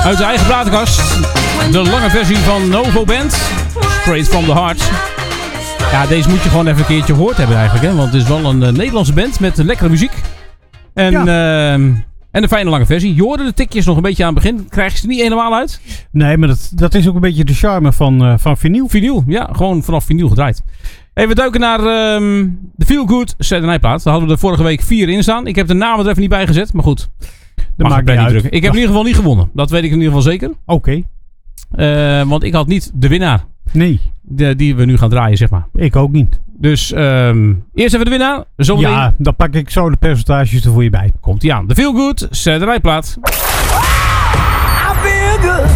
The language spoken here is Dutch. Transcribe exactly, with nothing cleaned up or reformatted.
Uit de eigen platenkast. De lange versie van Novo Band. Straight from the Heart. Ja, deze moet je gewoon even een keertje gehoord hebben eigenlijk. Hè? Want het is wel een uh, Nederlandse band met uh, lekkere muziek. En, ja. uh, en een fijne lange versie. Je hoorde de tikjes nog een beetje aan het begin. Krijg je ze niet helemaal uit? Nee, maar dat, dat is ook een beetje de charme van, uh, van vinyl. Vinyl, ja. Gewoon vanaf vinyl gedraaid. Hey, we duiken naar um, de Feel Good Saturday Night plaat. Daar hadden we er vorige week vier in staan. Ik heb de namen er even niet bij gezet. Maar goed, dat maakt mij niet druk. Ik heb in ieder geval niet gewonnen. Dat weet ik in ieder geval zeker. Oké. Okay. Uh, want ik had niet de winnaar. Nee. De, die we nu gaan draaien, zeg maar. Ik ook niet. Dus um, eerst even de winnaar. Zometeen... Ja, dan pak ik zo de percentages er voor je bij. Komt ie aan. De Feel Good Saturday Night plaat.